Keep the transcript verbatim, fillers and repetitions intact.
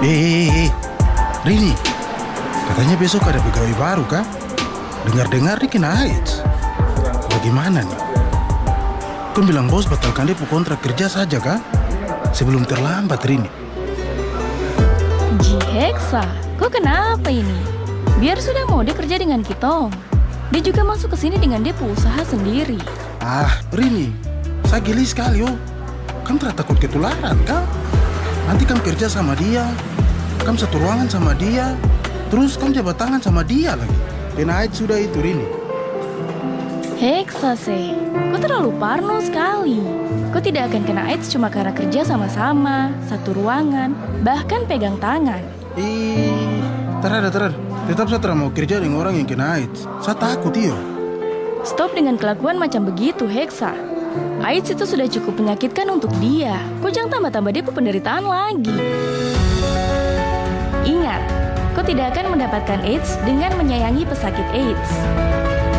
Eh, eh, eh, Rini, katanya besok ada pegawai baru kah? Dengar-dengar dia kena AIDS. Bagaimana nih? Kan bilang bos batalkan dia kontrak kerja saja kah? Sebelum terlambat, Rini. Ji Heksa, kok kenapa ini? Biar sudah mau dia kerja dengan kita. Dia juga masuk ke sini dengan dia usaha sendiri. Ah, Rini, saya geli sekali oh. Kamu tidak takut ketularan kah? Nanti kamu kerja sama dia, kamu satu ruangan sama dia, terus kamu jabat tangan sama dia lagi. Kena AIDS sudah itu, Rini. Heksa sih, kau terlalu parno sekali. Kau tidak akan kena AIDS cuma karena kerja sama-sama, satu ruangan, bahkan pegang tangan. Ih, terada, terada. Tetap saya tidak mau kerja dengan orang yang kena AIDS. Saya takut, iyo. Stop dengan kelakuan macam begitu, Heksa. AIDS itu sudah cukup menyakitkan untuk dia. Kau jangan tambah-tambah dia penderitaan lagi. Ingat, kau tidak akan mendapatkan AIDS dengan menyayangi pesakit AIDS.